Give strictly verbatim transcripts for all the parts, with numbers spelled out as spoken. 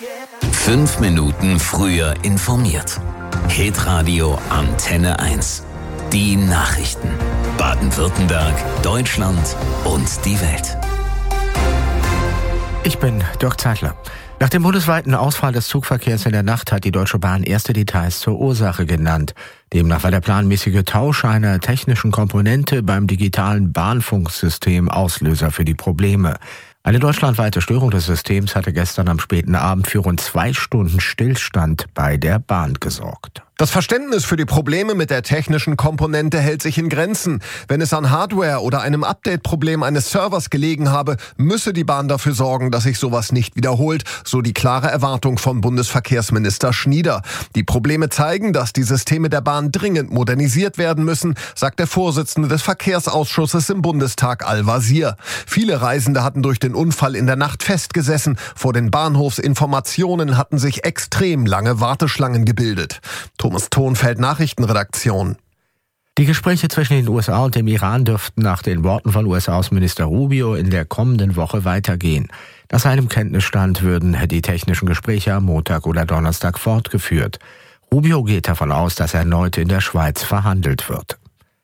Fünf Minuten früher informiert. Hitradio Antenne eins. Die Nachrichten. Baden-Württemberg, Deutschland und die Welt. Ich bin Dirk Zeitler. Nach dem bundesweiten Ausfall des Zugverkehrs in der Nacht hat die Deutsche Bahn erste Details zur Ursache genannt. Demnach war der planmäßige Tausch einer technischen Komponente beim digitalen Bahnfunksystem Auslöser für die Probleme. Eine deutschlandweite Störung des Systems hatte gestern am späten Abend für rund zwei Stunden Stillstand bei der Bahn gesorgt. Das Verständnis für die Probleme mit der technischen Komponente hält sich in Grenzen. Wenn es an Hardware oder einem Update-Problem eines Servers gelegen habe, müsse die Bahn dafür sorgen, dass sich sowas nicht wiederholt, so die klare Erwartung von Bundesverkehrsminister Schnieder. Die Probleme zeigen, dass die Systeme der Bahn dringend modernisiert werden müssen, sagt der Vorsitzende des Verkehrsausschusses im Bundestag Al-Wazir. Viele Reisende hatten durch den Unfall in der Nacht festgesessen. Vor den Bahnhofsinformationen hatten sich extrem lange Warteschlangen gebildet. Thomas Thonfeld, Nachrichtenredaktion. Die Gespräche zwischen den U S A und dem Iran dürften nach den Worten von U S-Außenminister Rubio in der kommenden Woche weitergehen. Nach seinem Kenntnisstand würden die technischen Gespräche am Montag oder Donnerstag fortgeführt. Rubio geht davon aus, dass erneut in der Schweiz verhandelt wird.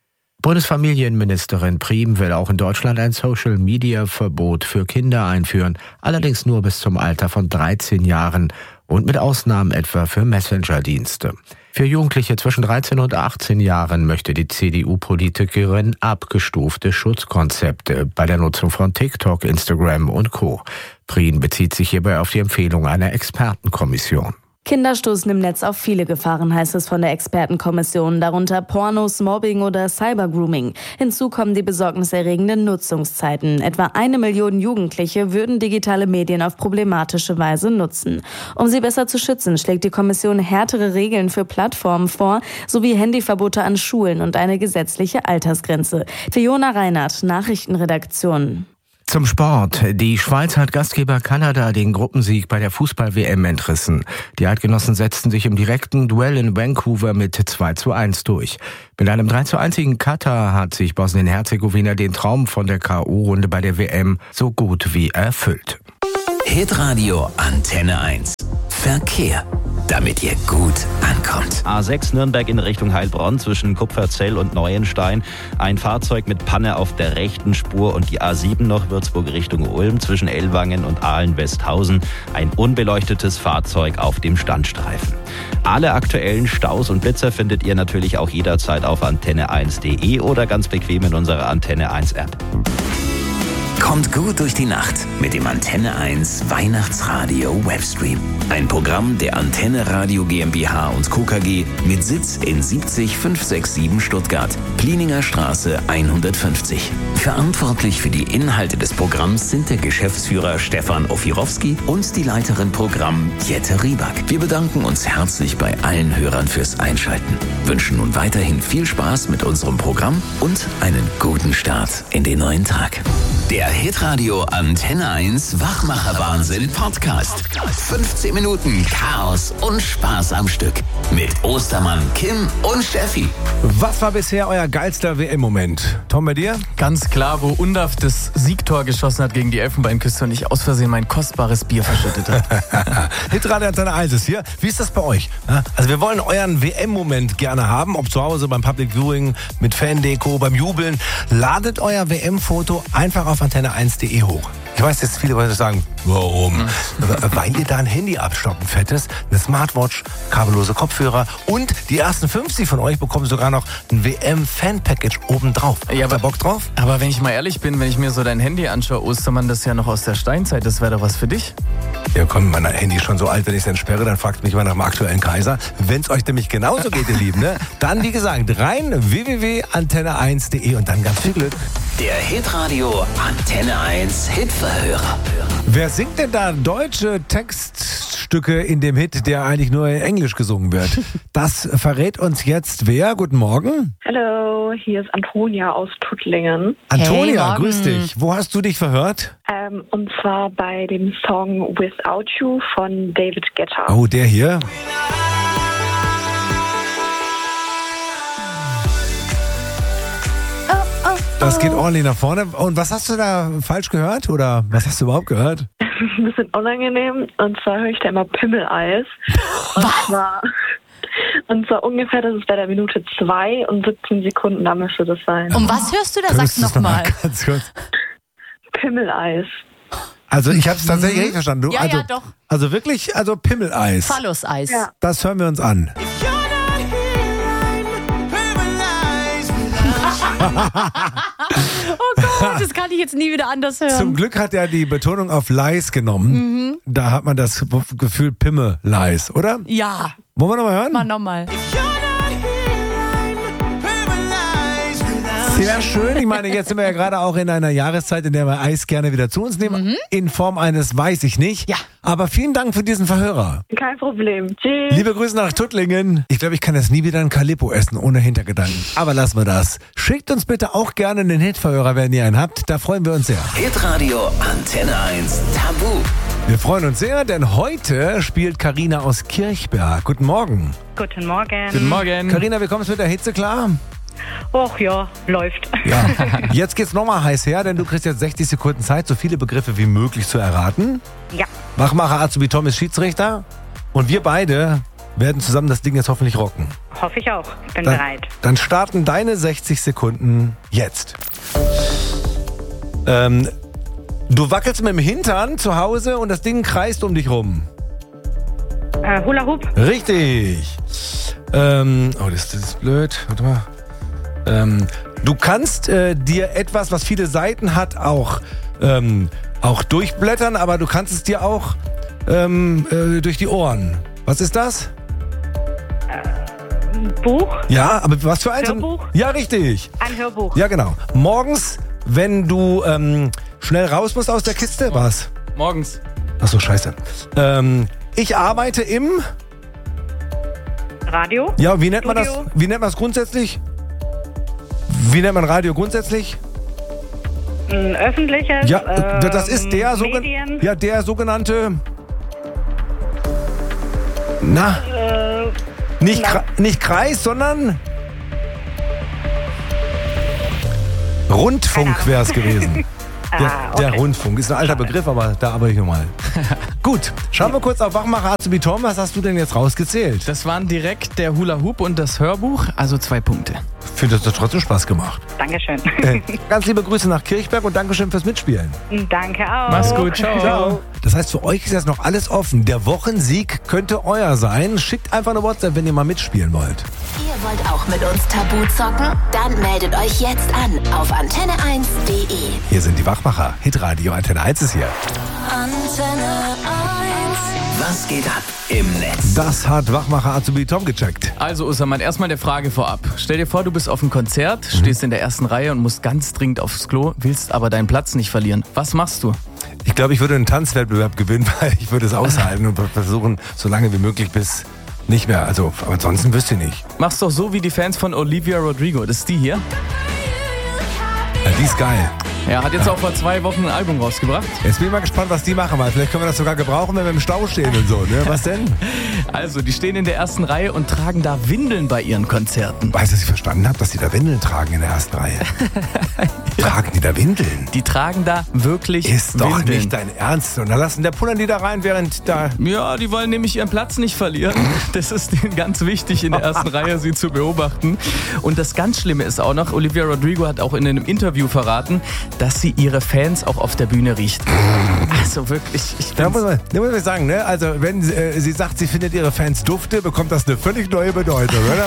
Bundesfamilienministerin Priem will auch in Deutschland ein Social-Media-Verbot für Kinder einführen, allerdings nur bis zum Alter von dreizehn Jahren und mit Ausnahmen etwa für Messenger-Dienste. Für Jugendliche zwischen dreizehn und achtzehn Jahren möchte die C D U-Politikerin abgestufte Schutzkonzepte bei der Nutzung von TikTok, Instagram und Co. Priem bezieht sich hierbei auf die Empfehlung einer Expertenkommission. Kinder stoßen im Netz auf viele Gefahren, heißt es von der Expertenkommission, darunter Pornos, Mobbing oder Cybergrooming. Hinzu kommen die besorgniserregenden Nutzungszeiten. Etwa eine Million Jugendliche würden digitale Medien auf problematische Weise nutzen. Um sie besser zu schützen, schlägt die Kommission härtere Regeln für Plattformen vor, sowie Handyverbote an Schulen und eine gesetzliche Altersgrenze. Fiona Reinhardt, Nachrichtenredaktion. Zum Sport. Die Schweiz hat Gastgeber Kanada den Gruppensieg bei der Fußball-W M entrissen. Die Eidgenossen setzten sich im direkten Duell in Vancouver mit zwei zu eins durch. Mit einem drei zu eins gegen Katar hat sich Bosnien-Herzegowina den Traum von der K O-Runde bei der W M so gut wie erfüllt. Hitradio Antenne eins. Verkehr, damit ihr gut ankommt. A sechs Nürnberg in Richtung Heilbronn zwischen Kupferzell und Neuenstein. Ein Fahrzeug mit Panne auf der rechten Spur und die A sieben noch Würzburg Richtung Ulm zwischen Ellwangen und Aalen-Westhausen. Ein unbeleuchtetes Fahrzeug auf dem Standstreifen. Alle aktuellen Staus und Blitzer findet ihr natürlich auch jederzeit auf antenne eins punkt de oder ganz bequem in unserer Antenne eins App. Kommt gut durch die Nacht mit dem Antenne eins Weihnachtsradio Webstream. Ein Programm der Antenne Radio GmbH und Co. K G mit Sitz in siebzig fünf sechs sieben Stuttgart, Plininger Straße hundertfünfzig. Verantwortlich für die Inhalte des Programms sind der Geschäftsführer Stefan Ofirowski und die Leiterin Programm Jette Rieback. Wir bedanken uns herzlich bei allen Hörern fürs Einschalten. Wünschen nun weiterhin viel Spaß mit unserem Programm und einen guten Start in den neuen Tag. Der Hitradio Antenne eins Wachmacher-Wahnsinn Podcast. fünfzehn Minuten Chaos und Spaß am Stück. Mit Ostermann, Kim und Steffi. Was war bisher euer geilster W M-Moment? Tom, bei dir? Ganz klar, wo Undaf das Siegtor geschossen hat gegen die Elfenbeinküste und ich aus Versehen mein kostbares Bier verschüttet habe. Hitradio Antenne eins ist hier. Wie ist das bei euch? Also wir wollen euren W M-Moment gerne haben, ob zu Hause beim Public Viewing, mit Fan-Deko, beim Jubeln. Ladet euer W M-Foto einfach auf antenne eins punkt de hoch. Ich weiß, dass viele Leute sagen, warum? Mhm. Weil ihr da ein Handy abstoppen fettes, eine Smartwatch, kabellose Kopfhörer und die ersten fünfzig von euch bekommen sogar noch ein W M-Fan-Package obendrauf. Ja, Habt ihr Bock drauf? Aber wenn ich mal ehrlich bin, wenn ich mir so dein Handy anschaue, Ostermann, das ist ja noch aus der Steinzeit, das wäre doch was für dich. Ja komm, mein Handy ist schon so alt, wenn ich es entsperre, dann fragt mich mal nach dem aktuellen Kaiser. Wenn es euch nämlich genauso geht, ihr Lieben, ne? Dann wie gesagt, rein w w w punkt antenne eins punkt de und dann ganz viel Glück. Der Hitradio Antenne eins Hitverhörer. Wer singt denn da deutsche Textstücke in dem Hit, der eigentlich nur in Englisch gesungen wird? Das verrät uns jetzt wer? Guten Morgen. Hallo, hier ist Antonia aus Tuttlingen. Antonia, Hey, grüß dich. Wo hast du dich verhört? Ähm, und zwar bei dem Song Without You von David Guetta. Oh, der hier? Das geht ordentlich nach vorne. Und was hast du da falsch gehört? Oder was hast du überhaupt gehört? ein bisschen unangenehm. Und zwar höre ich da immer Pimmeleis. Und zwar, und zwar ungefähr, das ist bei der Minute zwei und siebzehn Sekunden, da müsste das sein. Um was hörst du da? Sag's nochmal. Pimmeleis. Also ich habe es tatsächlich richtig verstanden. Du, Ja, also, ja, doch. Also wirklich, also Pimmeleis. Phalluseis. Ja. Das hören wir uns an. Oh Gott, das kann ich jetzt nie wieder anders hören. Zum Glück hat er die Betonung auf leis genommen. Mhm. Da hat man das Gefühl Pimmeleis, oder? Ja. Wollen wir nochmal hören? Mal nochmal. Sehr schön. Ich meine, jetzt sind wir ja gerade auch in einer Jahreszeit, in der wir Eis gerne wieder zu uns nehmen. Mhm. In Form eines weiß ich nicht. Ja. Aber vielen Dank für diesen Verhörer. Kein Problem. Tschüss. Liebe Grüße nach Tuttlingen. Ich glaube, ich kann jetzt nie wieder ein Calippo essen ohne Hintergedanken. Aber lassen wir das. Schickt uns bitte auch gerne einen Hitverhörer, wenn ihr einen habt. Da freuen wir uns sehr. Hitradio Antenne eins Tabu. Wir freuen uns sehr, denn heute spielt Carina aus Kirchberg. Guten Morgen. Guten Morgen. Guten Morgen. Carina, wie kommst du mit der Hitze klar? Och ja, läuft. Ja. Jetzt geht's nochmal heiß her, denn du kriegst jetzt sechzig Sekunden Zeit, so viele Begriffe wie möglich zu erraten. Ja. Wachmacher Azubi Tom ist Schiedsrichter und wir beide werden zusammen das Ding jetzt hoffentlich rocken. Hoffe ich auch. Bin Dann, bereit. dann starten deine sechzig Sekunden jetzt. Ähm, du wackelst mit dem Hintern zu Hause und das Ding kreist um dich rum. Äh, Hula Hoop. Richtig. Ähm, oh, das, das ist blöd. Warte mal. Ähm, du kannst äh, dir etwas, was viele Seiten hat, auch, ähm, auch durchblättern, aber du kannst es dir auch ähm, äh, durch die Ohren. Was ist das? Äh, Buch. Ja, aber was für eins? Hörbuch? Ja, richtig. Ein Hörbuch. Ja, genau. Morgens, wenn du ähm, schnell raus musst aus der Kiste, was? Morgens. Ach so, scheiße. Ähm, ich arbeite im... Radio. Ja, wie nennt man das? Studio. Wie nennt man das grundsätzlich? Wie nennt man Radio grundsätzlich? Ein öffentliches. Ja, ähm, das ist der, sogen Medien. ja, der sogenannte... Na, Äh, nicht, Kre nicht Kreis, sondern... Rundfunk wäre es gewesen. Der, Ah, okay. der Rundfunk ist ein alter Begriff, aber da aber ich nochmal. Gut, schauen wir kurz auf Wachmacher Azubi Tom. Was hast du denn jetzt rausgezählt? Das waren direkt der Hula Hoop und das Hörbuch, also zwei Punkte. Ich finde, das hat trotzdem Spaß gemacht. Dankeschön. Äh, ganz liebe Grüße nach Kirchberg und Dankeschön fürs Mitspielen. Danke auch. Mach's gut, ciao. Ciao. Das heißt, für euch ist jetzt noch alles offen. Der Wochensieg könnte euer sein. Schickt einfach eine WhatsApp, wenn ihr mal mitspielen wollt. Ihr wollt auch mit uns Tabu zocken? Dann meldet euch jetzt an auf antenne eins punkt de. Hier sind die Wachmacher. Hitradio Antenne eins ist hier. Antenne eins. Was geht ab im Netz? Das hat Wachmacher Azubi Tom gecheckt. Also Usaman, erstmal eine Frage vorab. Stell dir vor, du bist auf einem Konzert, stehst in der ersten Reihe und musst ganz dringend aufs Klo, willst aber deinen Platz nicht verlieren. Was machst du? Ich glaube, ich würde einen Tanzwettbewerb gewinnen, weil ich würde es aushalten und versuchen, so lange wie möglich bis nicht mehr. Also, aber ansonsten wüsste ich nicht. Machst doch so wie die Fans von Olivia Rodrigo. Das ist die hier. Ja, die ist geil. Er hat jetzt auch vor zwei Wochen ein Album rausgebracht. Jetzt bin ich mal gespannt, was die machen, weil vielleicht können wir das sogar gebrauchen, wenn wir im Stau stehen und so. Ne? Was denn? Also, die stehen in der ersten Reihe und tragen da Windeln bei ihren Konzerten. Weißt du, dass ich verstanden habe, dass die da Windeln tragen in der ersten Reihe? Ja. Tragen die da Windeln? Die tragen da wirklich Ist doch Windeln. nicht dein Ernst. Und dann lassen der pullern die da rein, während da... Ja, die wollen nämlich ihren Platz nicht verlieren. Das ist denen ganz wichtig, in der ersten Reihe sie zu beobachten. Und das ganz Schlimme ist auch noch, Olivia Rodrigo hat auch in einem Interview verraten, dass sie ihre Fans auch auf der Bühne riecht. Also wirklich, ich Da bin's. muss man, da muss man sagen, ne? Also wenn äh, sie sagt, sie findet ihre Fans dufte, bekommt das eine völlig neue Bedeutung, oder?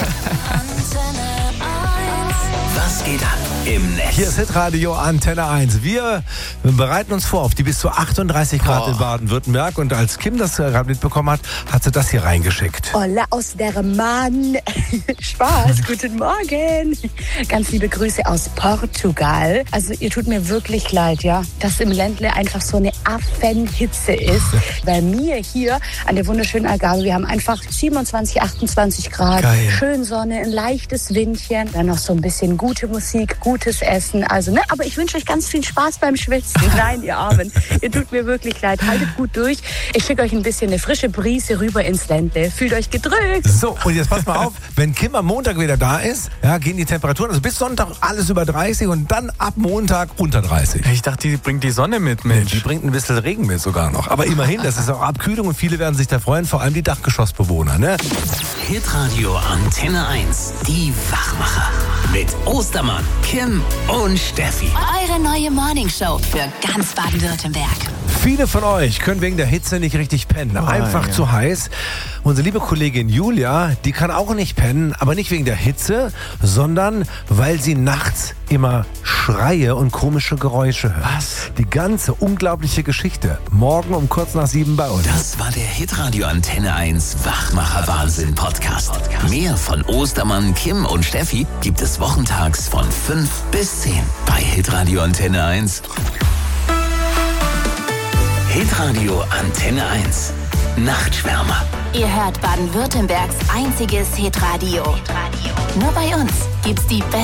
Was geht ab im Netz? Hier ist Hitradio Antenne eins. Wir bereiten uns vor auf die bis zu achtunddreißig Grad Oh. in Baden-Württemberg. Und als Kim das gerade mitbekommen hat, hat sie das hier reingeschickt. Hola aus der Mann. Spaß, guten Morgen. Ganz liebe Grüße aus Portugal. Also ihr tut mir wirklich leid, ja, dass im Ländle einfach so eine Affenhitze ist. Bei mir hier an der wunderschönen Algarve, wir haben einfach siebenundzwanzig, achtundzwanzig Grad. Geil. Schön Sonne, ein leichtes Windchen, dann noch so ein bisschen gute Musik, gutes Essen. Also, ne, aber ich wünsche euch ganz viel Spaß beim Schwitzen. Nein, ihr Armen, ihr tut mir wirklich leid. Haltet gut durch. Ich schicke euch ein bisschen eine frische Brise rüber ins Ländle. Fühlt euch gedrückt. So, und jetzt passt mal auf, wenn Kim am Montag wieder da ist, ja, gehen die Temperaturen, also bis Sonntag alles über dreißig und dann ab Montag unter dreißig. Ich dachte, die bringt die Sonne mit, Mensch. Die bringt ein bisschen Regen mit sogar noch. Aber immerhin, das ist auch Abkühlung und viele werden sich da freuen, vor allem die Dachgeschossbewohner, ne? Hitradio Antenne eins, die Wachmacher. Mit Ostermann, Kim und Steffi. Eure neue Morningshow für ganz Baden-Württemberg. Viele von euch können wegen der Hitze nicht richtig pennen. Einfach ja. zu heiß. Unsere liebe Kollegin Julia, die kann auch nicht pennen, aber nicht wegen der Hitze, sondern weil sie nachts immer Schreie und komische Geräusche hört. Was? Die ganze unglaubliche Geschichte. Morgen um kurz nach sieben bei uns. Das war der Hitradio Antenne eins Wachmacher Wahnsinn Podcast. Mehr von Ostermann, Kim und Steffi gibt es wochentags von fünf bis zehn bei Hitradio Antenne eins. Hitradio Antenne eins. Nachtschwärmer. Ihr hört Baden-Württembergs einziges Hitradio. Nur bei uns gibt's die beste